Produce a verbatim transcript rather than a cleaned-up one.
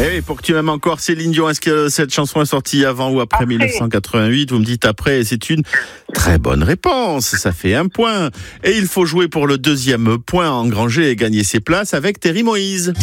Et pour que tu m'aimes encore, Céline Dion, est-ce que cette chanson est sortie avant ou après, après. mille neuf cent quatre-vingt-huit? Vous me dites après, c'est une très bonne réponse. Ça fait un point. Et il faut jouer pour le deuxième point, engranger et gagner ses places avec Terry Moïse.